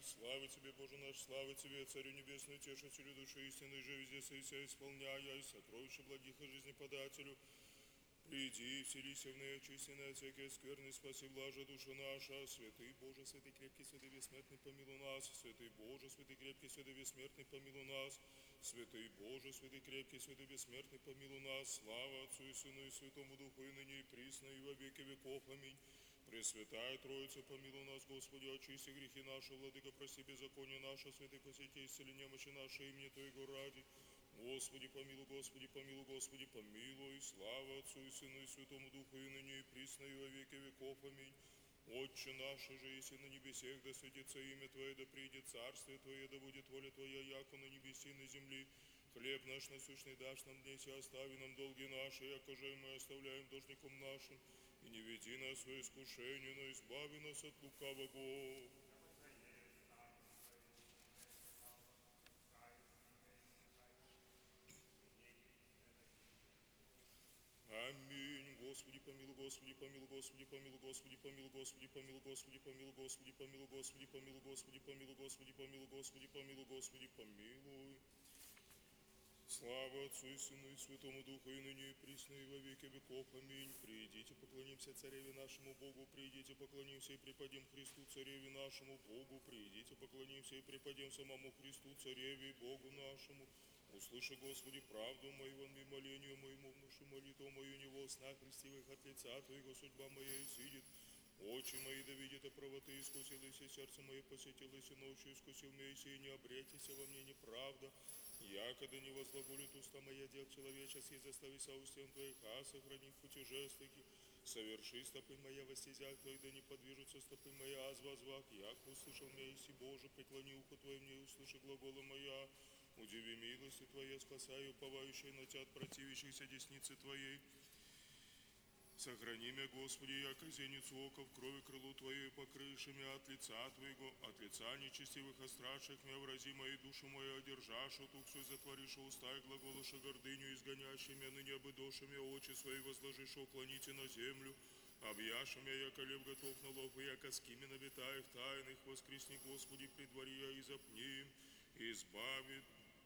Слава Тебе, Боже наш, слава Тебе, Царю Небесный, Утешителю души истины, же везде соися исполняя, и сокровища благих и жизнеподателю. Приди, вселися в ней, очисти на всякие скверны, спаси блажа душа наша. Святый Боже, святый крепкий, святый бессмертный, помилуй нас. Святый Боже, святый крепкий, святый бессмертный, помилуй нас. Святый Боже, святый крепкий, святый бессмертный, помилуй нас. Слава Отцу и Сыну и Святому Духу, и ныне и присно, и во веки веков. Аминь. Пресвятая Троица, помилуй нас, Господи, очисти грехи наши, Владыка, прости беззаконие наше, святый посети, исцели немощи наши, имени Твоего ради. Господи, помилуй, Господи, помилуй, Господи, помилуй. Слава Отцу и Сыну и Святому Духу, и ныне и присно, и во веки веков. Аминь. Отче наш, же еси на небесех, да святится имя Твое, да придет царствие Твое, да будет воля Твоя, яко на небеси и на земли. Хлеб наш насущный дашь нам днесь, и остави нам долги наши, яко же и мы оставляем должником нашим. И не веди нас в свое искушение, но избави нас от лукавого. Аминь. Господи, помилуй, Господи, помилуй, Господи, помилуй, Господи, помилуй, Господи, помилуй, Господи, помилуй, Господи, помилуй, Господи, помилуй, Господи, помилуй, Господи, помилуй, Господи, помилуй, Господи, помилуй. Слава Отцу и Сыну и Святому Духу, и ныне и присно, и во веки веков. Аминь. Придите, поклонимся Цареве нашему Богу, придите, поклонимся и преподем Христу, Цареве нашему Богу, придите, поклонимся и преподем самому Христу, Цареве и Богу нашему. Услыши, Господи, правду мою, и молению моему, внуши молитву мою, него сна христивых от лица Твоего, судьба моя изидет. Очи мои да видят, а правоты искусились, и сердце мое посетилось, и ночью искусил меня, и не обретися во мне неправда. Якогда не возглаголит уста моя дел человеческий, заставися устен Твоих, а сохрани в пути жестокий. Соверши стопы моя во стезях Твоих, да не подвижутся стопы моя, аз возвах, як услышал меня, иси Боже, преклони ухо Твое мне, и услыши глаголы моя. Удиви милости Твоей, спасай уповающие на Тебя от противящихся десницы Твоей. Сохрани меня, Господи, яко зеницу ока в крови крылу Твою, покрыши меня от лица Твоего, от лица нечестивых остраших меня врази моей душу мою, одержашь, от уксу затворишь уста и глаголыша гордыню, изгонящий меня ныне обыдошами, очи свои возложишь, уклоните на землю. Объяши меня, яко лев готов на лов, и яко скими набитаев тайных, воскресни, Господи, при дворе я и запни им, и избави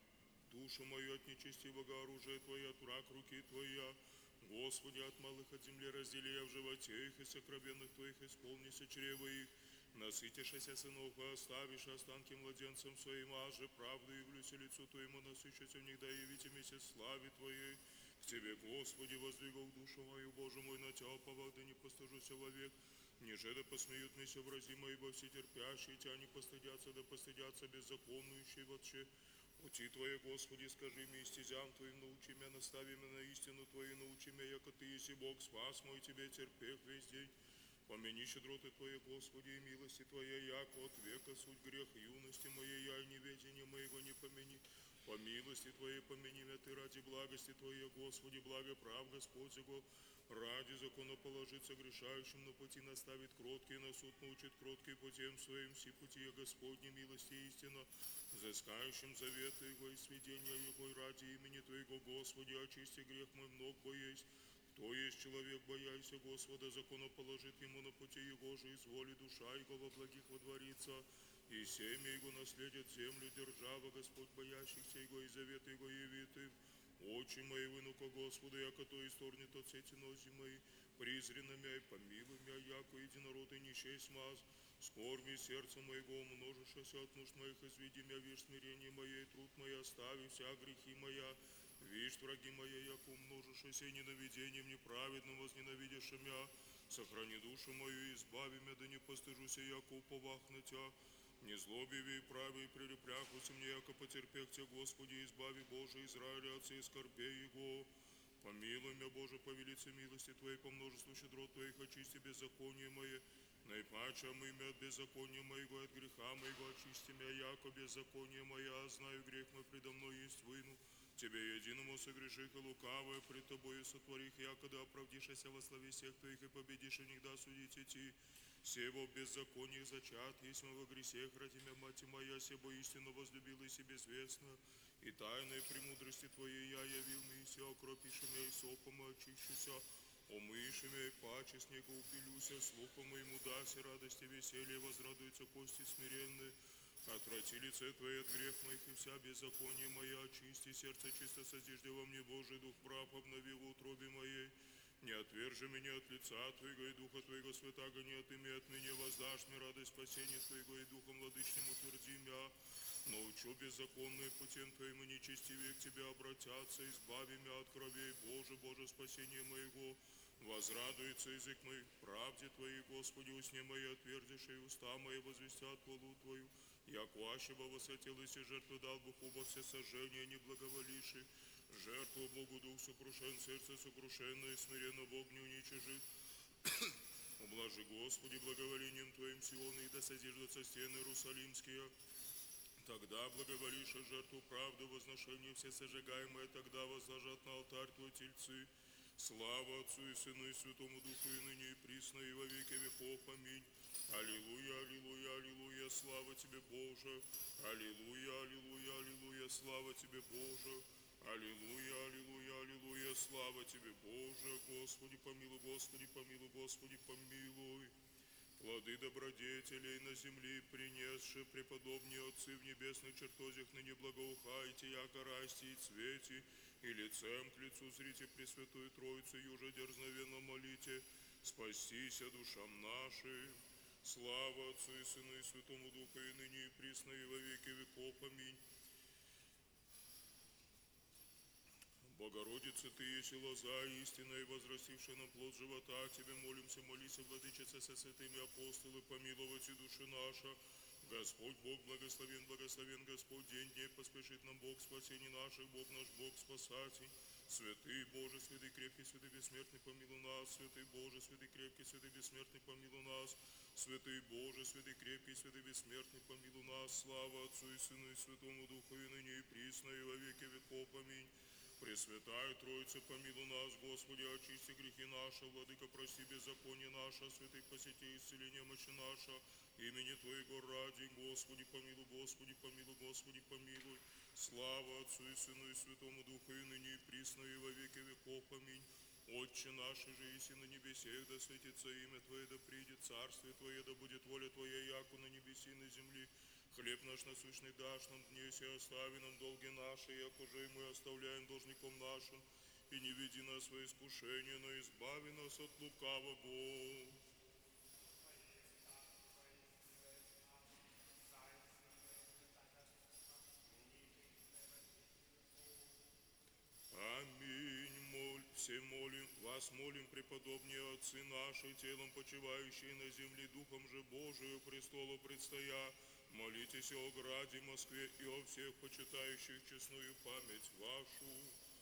душу мою от нечестивого оружия Твоя, от враг руки Твоя. Господи, от малых от земли раздели я в животе их, и сокровенных Твоих исполнися чрева их. Насытишься сынов, и оставишь останки младенцам своим, а же правду явлюся лицу Твоему, насыщася в них, да явите месяц славе Твоей. К Тебе, Господи, воздвигал душу мою, Боже мой, на Тебя уповал, да не постыжуся вовек. Ниже да посмеют меня врази мои, во все терпящие, Тебя не постыдятся, да постыдятся беззаконнующие вообще. Пути Твои, Господи, скажи мне, стезям Твоим научи меня, настави меня на истину Твою, научи меня, яко Ты еси Бог, спас мой, Тебе терпев весь день. Помяни щедроты Твои, Господи, и милости Твоей, яко от века суть грех юности моей, я и неведение моего не помяни. По милости Твоей помяни меня Ты ради благости Твоей, Господи, благо прав Господь его. Ради закона положиться грешающим на пути наставит кроткий, на суд научит кроткий путем своим, все пути Господни, милости и истина, взыскающим завета Его и сведения Его, и ради имени Твоего, Господи, очисти грех мой много боясь. Кто есть человек, бояйся Господа, закона положит ему на пути Его же, изволи душа Его во благих водворится, и семя Его наследит землю держава, Господь боящихся Его, и завет Его явит им. Очи мои вынука Господа, яко то исторнет от сети нози мои, призрено мя и помилуй мя, яко единородный не честь маз, скорби сердца моего умножишься от нужд моих, изведи мя, вишь смирение мое, и труд мой остави, вся грехи моя, вишь враги моя, яко умножишься, и ненавидением неправедным возненавидишь мя, сохрани душу мою, и избави мя, да не постыжуся, яко уповах на Тя. Не злобивей правей прилепряхуся мне, яко потерпех Тебя, Господи, избави, Боже, Израиля, отцы и скорбей Его. Помилуй меня, Боже, по велице милости Твоей, по множеству щедрот Твоих, очисти беззаконие мое. Наипаче омыми от беззакония моего, от греха моего, очисти меня, яко беззаконие моя, знаю, грех мой предо мной есть выну. Тебе единому согреших и лукавое пред Тобою сотворих, якода оправдишься во славе всех Твоих и победишь и нигда судить идти. Сего беззаконий зачат, есть мы во гресех, ради меня, мать моя, себо истину возлюбила и себе известно, и тайной премудрости Твоей я явил мне, и се окропишь меня, и сопом и очищуся, умышь меня, и паче снегу упилюся, слухом моему даси радости веселье, возрадуются кости смиренные. Отврати лице Твое от грех моих и вся беззаконие моя, очисти сердце чисто, созижди во мне, Божий Дух прав, обнови в утробе моей. Не отвержи меня от лица Твоего и Духа Твоего святаго, не отыми от меня, воздашь мне радость спасения Твоего и Духом владычным утверди мя. Научу беззаконные путем Твоим и нечестивее к Тебе обратятся, избави меня от кровей, Боже, Боже, спасение моего. Возрадуется язык мой в правде Твоей, Господи, усне мои отвердишь, и уста мои возвестят хвалу Твою. Яко ащеба восхотелось и жертву дал Бог оба все сожжения, не благоволивши. Жертву Богу дух сокрушен, сердце сокрушенное, смиренно Бог не уничижит. Ублажи, Господи, благоволением Твоим Сиона, и да созиждутся стены Иерусалимские. Тогда благоволишь жертву правды, возношение все сожигаемое, тогда возложат на алтарь Твой тельцы. Слава Отцу и Сыну и Святому Духу, и ныне и присно, и во веки веков. Аминь. Аллилуйя, аллилуйя, аллилуйя, слава Тебе, Боже. Аллилуйя, аллилуйя, аллилуйя, слава Тебе, Боже. Аллилуйя, аллилуйя, аллилуйя, слава Тебе, Боже. Господи, помилуй, Господи, помилуй, Господи, помилуй. Плоды добродетелей на земле принесши преподобные отцы в небесных чертозях, ныне благоухайте, яко расти и цвете, и лицем к лицу зрите Пресвятую Троицу, юже дерзновенно молите, спастися душам нашим. Слава Отцу и Сыну и Святому Духу, и ныне и присно, и во веки веков. Аминь. Богородица, Ты еси лоза истинная, возрастившая на плод живота, Тебе молимся, молися, Владычица, со святыми апостолы, помиловать и души наша. Господь Бог благословен, благословен Господь, день дней поспешит нам Бог, спасение наших, Бог наш Бог, спасатель. Святый Боже, святый крепкий, святый бессмертный, помилуй нас. Святый Боже, святый крепкий, святый бессмертный, помилуй нас. Святый Боже, святый крепкий, святый бессмертный, помилуй нас. Слава Отцу и Сыну и Святому Духу, и ныне и присно, и во веки веков. Аминь. Пресвятая Троица, помилуй нас, Господи, очисти грехи наши, Владыка, прости беззаконие наше, святых посети исцеление мощи наша, имени Твоего ради, Господи, помилуй, Господи, помилуй, Господи, помилуй. Слава Отцу и Сыну и Святому Духу, и ныне и присно, и во веки веков. Аминь. Отче наш, же еси на небесех, да светится имя Твое, да придет царствие Твое, да будет воля Твоя, яко на небеси и на земли. Хлеб наш насущный дашь нам днесь, и остави нам долги наши, яко же и мы оставляем должником нашим. И не веди нас во искушение, но избави нас от лукавого. Аминь. Все молим, вас молим, преподобные отцы наши, телом почивающие на земле, духом же Божию престолу предстоя, молитесь о граде Москве и о всех почитающих честную память вашу.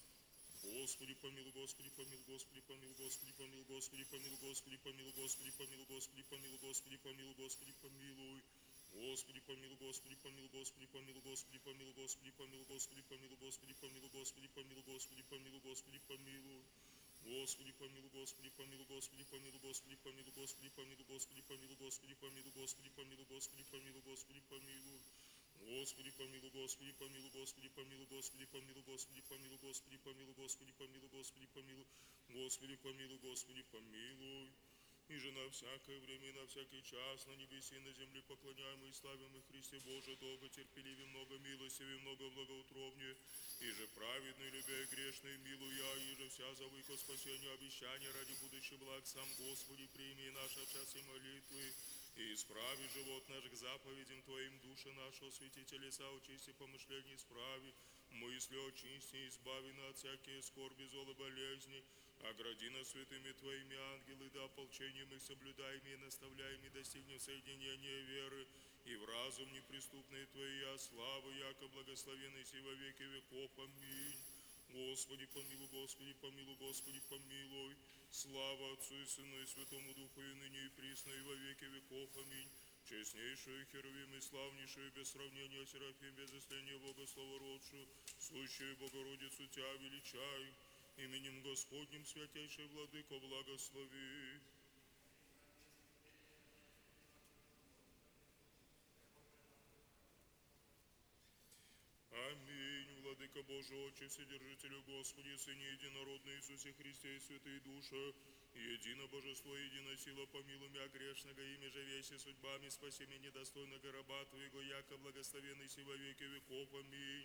Господи, помилуй, Господи, помилуй, Господи, помилуй, Господи, помилуй, Господи, помилуй, Господи, помилуй, Господи, помилуй, Господи, помилуй, Господи, помилуй, Господи, помилуй. Господи, помилуй, Господи, помилуй, Господи, помилуй, Господи, помилуй, Господи, помилуй, Господи, помилуй, Господи, помилуй, Господи, помилуй, Господи, помилуй, Господи, помилуй. Господи, помилуй, Господи, помилуй, Господи, помилуй, Господи, помилуй, Господи, помилуй, Господи, помилуй, Господи, помилуй, Господи, помилуй, Господи, помилуй, Господи, помилуй. Господи, помилуй, Господи, помилуй, Господи, помилуй, Господи, помилуй, Господи, помилуй, Господи, помилуй, Господи, помилуй, Господи, помилуй, Господи, помилуй, Господи, помилуй. И же на всякое время и на всякий час на небесе и на земле поклоняемый и славимый Христе Боже, долго терпеливый, много милостивый, много благоутробнее, и же праведный, любя и грешный, милуя, и же вся завыка спасения обещания ради будущих благ сам Господи, прими и наши в часы молитвы, и исправи живот наш к заповедям Твоим, душа наша, освети телеса, очисти помышления, исправи, мысли очисти, избави нас от всякие скорби, зло, болезни, огради нас святыми Твоими ангелы, да ополчением их соблюдаем и наставляем, и достигнем соединения веры, и в разум неприступный Твоя славы, яко благословенный си во веки веков. Аминь. Господи, помилуй, Господи, помилуй, Господи, помилуй. Слава Отцу и Сыну и Святому Духу, и ныне и присно, и во веки веков. Аминь. Честнейшую Херувим и славнейшую без сравнения Серафим, без истления Бога словородшую, сущую Богородицу Тя величаю, именем Господним святейший Владыко благослови. Аминь. Владыка Владыка Божий, Отче, Вседержителю, Господи, Сыне Единородный Иисусе Христе и Святые Души, едино Божество, едино сила, помилуй мя грешного, ими же веси судьбами, спаси меня недостойного раба Твоего, яко благословенный си во веки веков. Аминь.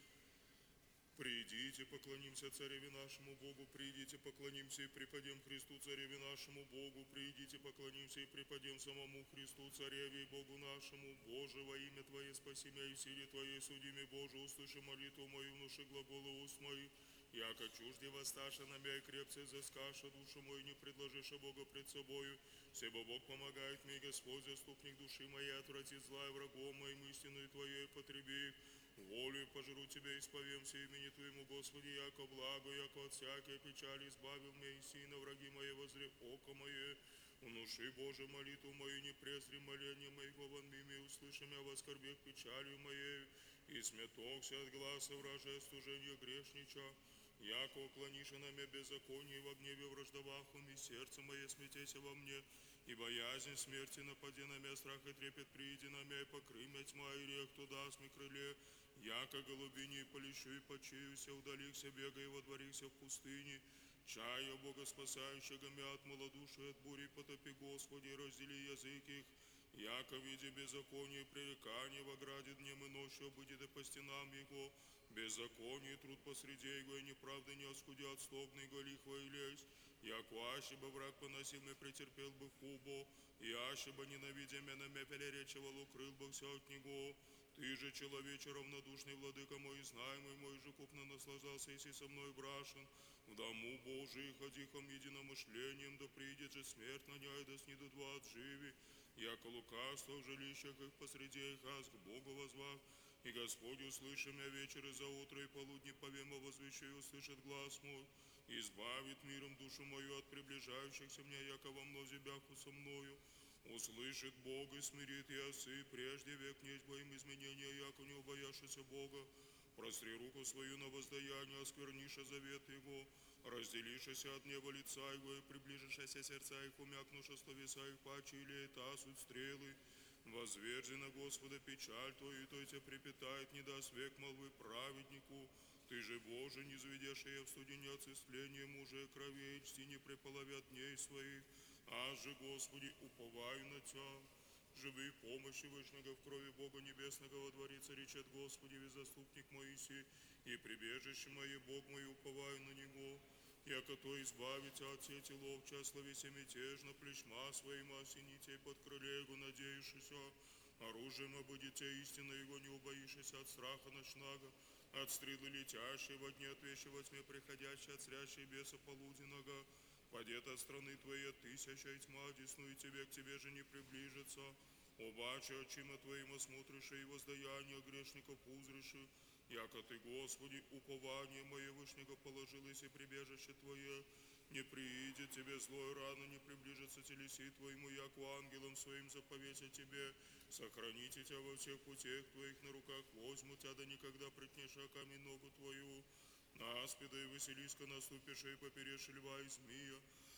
Придите, поклонимся Цареве нашему Богу, придите, поклонимся и преподем Христу, Цареве нашему Богу, придите, поклонимся и преподем самому Христу, Цареве и Богу нашему. Боже, во имя Твое спаси меня и в силе Твоей судими, Боже, услыши молитву мою, внуши глаголы уст моих, яко чужде воссташа на мя и крепце взыскаша душу мою, не предложиша Бога пред собою, себо Бог помогает мне, Господь, заступник души моей, отвратит зла и врагом моим, истину Твоей потреби их. Волю пожру Тебя, исповемся имени Твоему, Господи, яко благо, яко от всякой печали избавил меня, и сильно враги мои возле око мое. Внуши, Боже, молитву мою, не презри моления моего, вон мимо, услыши меня во скорбях печалью моею, и смятокся от гласа вражия стужения грешнича, яко уклониша на меня беззаконие, во гневе враждовахом, и сердце мое смятеся во мне, и боязнь смерти напади на меня, страх и трепет прииди на меня, и покрый меня тьма, и рех туда с крыле, яко голубине полещу и почиюся, удалихся, бегай, водворихся в пустыне, чая Бога спасающего мя от малодушия, от бури потопи, Господи, раздели язык их, яко видя беззаконие, пререкание в ограде днем и ночью, обыдет по стенам его, беззаконие, труд посреди его, и неправда не оскудят, стогны го лихва и лезь, яко аще бы враг поносил меня, претерпел бы хубо, и аще бы ненавидя меня на мя переречивал, укрыл бы все от него. Ты же, человече равнодушный, владыка мой, знаемый мой, же купно наслаждался, если со мной брашен. В дому Божий ходихом единомышлением, да придет же смерть на ней, да снидут два отживи. Яко лукавство в жилищах их посреди их, аз к Богу возвав. И Господь, услыши меня вечер и за утро, и полудни повема возвещу, и услышит глаз мой. Избавит миром душу мою от приближающихся мне, яко во мнозе бяху со мною. Услышит Бог и смирит ясы, прежде век несть во им изменения, яко не убояшися Бога. Простри руку свою на воздаяние, оскверниша завет Его, разделишася от неба лица Его, и приближишася сердца их, умякнуша словеса их, паче или та суть стрелы. Возверзи на Господа печаль Твою, и то тебя припитает, не даст век молвы праведнику. Ты же, Боже, не заведешь я в студени отцестления мужа и крови, и чти не преполовят дней своих. А же, Господи, уповаю на Тя. Живи помощи Вышнего в крови Бога Небесного водворится, речет Господи, весь заступник Моисей, и прибежище мое, Бог мой, уповаю на Него. Яко то избавите от сети ловча, словеся мятежно, плечма своим осените, под крыле Его надеющийся. Оружием обудите истина Его, не убоишься от страха ночного, от стрелы летящей во дне, от вещи во тьме приходящей, от зрящей беса полуденного. Падет от страны Твоей тысяча и тьма, одесную Тебе, к Тебе же не приближится. Обаче очима Твоим осмотришь и воздаяние грешников узришь, яко Ты, Господи, упование мое Вышнего положилось и прибежище Твое. Не приидет Тебе злой рано, не приближится телеси Твоему, яко ангелом Своим заповеся Тебе. Сохраните Тебя во всех путях Твоих, на руках возьму Тебя, да никогда притнеша камень ногу Твою. На аспида и Василиска наступишь, и поперешь льва и змея.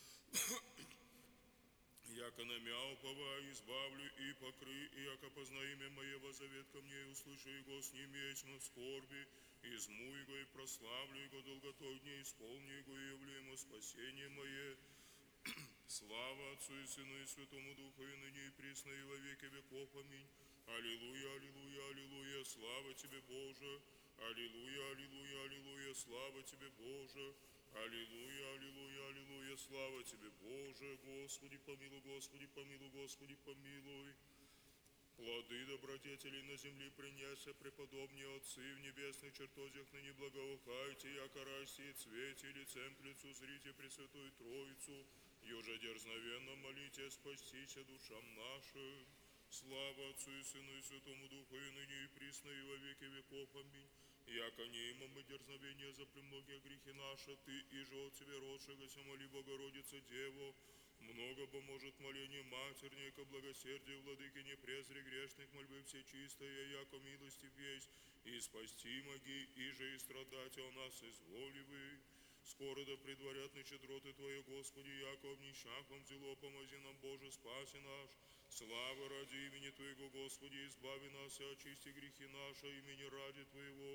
Яко на мя уповаю, избавлю и покры, и яко позна имя Моего завет ко мне, и услышу Его с ним есмь в скорби, изму Его и прославлю Его долготой дней, исполню Его и явлю Ему спасение Мое. Слава Отцу и Сыну и Святому Духу, и ныне и присно, и во веки веков. Аминь. Аллилуйя, аллилуйя, аллилуйя, слава Тебе, Боже. Аллилуйя, аллилуйя, аллилуйя, слава Тебе, Боже. Аллилуйя, аллилуйя, аллилуйя, слава Тебе, Боже. Господи, помилуй, Господи, помилуй, Господи, помилуй. Плоды добродетелей на земле принеся, преподобные отцы в небесных чертозях ныне благоухайте, яко расти и цвете, лицем к лицу зрите Пресвятую Троицу, еже дерзновенно молите, спастися душам нашим. Слава Отцу и Сыну и Святому Духу, и ныне и присно, и во веки веков. Аминь. Яко не имам мы дерзновения за премногие грехи наши, Ты и же от Тебе родшегося моли Богородица Деву, много поможет моление матернее, ко благосердию владыки, не презри грешных мольбы все чистые, яко милости есть, и спасти моги, и же и страдать о нас изволивы. Скоро да предварят нечедроты Твои, Господи, яко об нищахом взяло, помози нам, Боже, спаси наш. Слава ради имени Твоего, Господи, избави нас и очисти грехи наши, имени ради Твоего.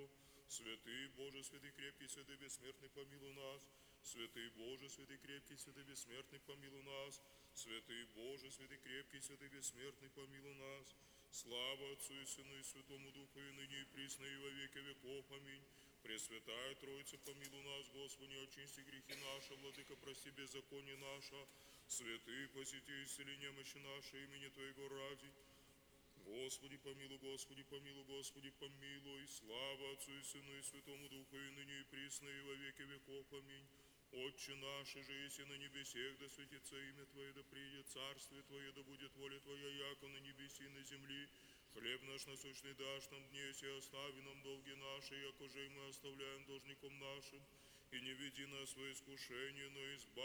Святый Боже, святый крепкий, святый бессмертный, помилуй нас. Святый Боже, святый крепкий, святый бессмертный, помилуй нас. Святый Боже, святый крепкий, святый бессмертный, помилуй нас. Слава Отцу и Сыну и Святому Духу, и ныне и присно и во веки веков. Аминь. Пресвятая Троица, помилуй нас, Господи, очисти грехи наши, Владыка, прости беззаконие наше. Святый, посети исцели немощи наши, имени Твоего ради. Господи, помилуй, Господи, помилуй, Господи, помилуй. Слава Отцу и Сыну и Святому Духу, и ныне и присно и во веки веков. Аминь. Отче наш, же еси на небесех, да светится имя Твое, да приидет царствие Твое, да будет воля Твоя, яко на небеси и на земли. Хлеб наш насущный дашь нам днесь, и остави нам долги наши, яко же и мы оставляем должником нашим. И не веди нас во искушение, но избави